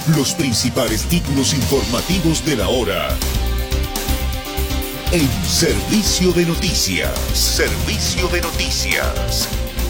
Los principales títulos informativos de la hora. En Servicio de Noticias. Servicio de Noticias.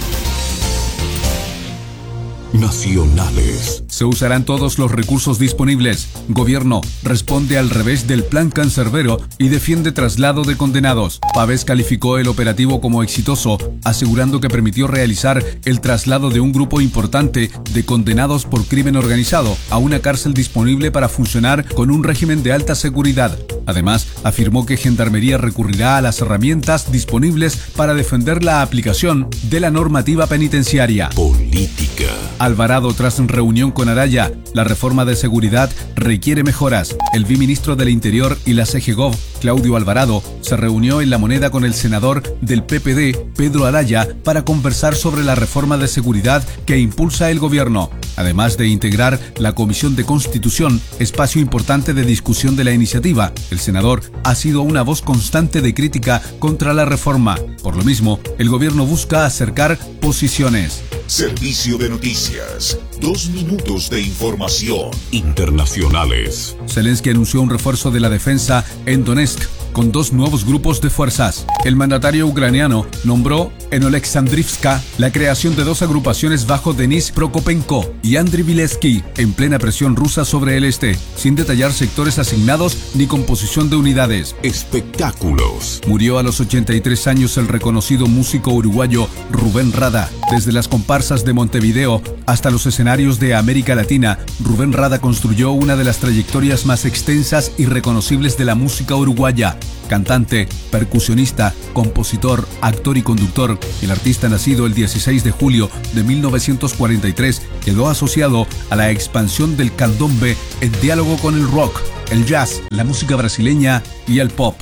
Nacionales. Se usarán todos los recursos disponibles. Gobierno responde al revés del plan Cancerbero y defiende traslado de condenados. Pavés calificó el operativo como exitoso, asegurando que permitió realizar el traslado de un grupo importante de condenados por crimen organizado a una cárcel disponible para funcionar con un régimen de alta seguridad. Además, afirmó que Gendarmería recurrirá a las herramientas disponibles para defender la aplicación de la normativa penitenciaria. Política. Alvarado tras reunión con Araya, la reforma de seguridad requiere mejoras. El viceministro del Interior y la CGGOV, Claudio Alvarado, se reunió en La Moneda con el senador del PPD, Pedro Araya, para conversar sobre la reforma de seguridad que impulsa el gobierno, además de integrar la Comisión de Constitución, espacio importante de discusión de la iniciativa. El senador ha sido una voz constante de crítica contra la reforma. Por lo mismo, el gobierno busca acercar posiciones. Servicio de Noticias. 2 minutos de información. Internacionales. Zelensky anunció un refuerzo de la defensa en Donetsk con 2 nuevos grupos de fuerzas. El mandatario ucraniano nombró en Oleksandrivka la creación de 2 agrupaciones bajo Denis Prokopenko y Andriy Vilevsky, en plena presión rusa sobre el este, sin detallar sectores asignados ni composición de unidades. Espectáculos. Murió a los 83 años el reconocido músico uruguayo Rubén Rada. Desde las comparsas de Montevideo hasta los escenarios de América Latina, Rubén Rada construyó una de las trayectorias más extensas y reconocibles de la música uruguaya. Cantante, percusionista, compositor, actor y conductor, el artista nacido el 16 de julio de 1943 quedó asociado a la expansión del candombe en diálogo con el rock, el jazz, la música brasileña y el pop.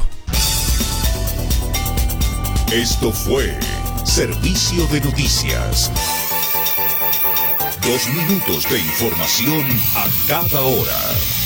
Esto fue Servicio de Noticias. 2 minutos de información a cada hora.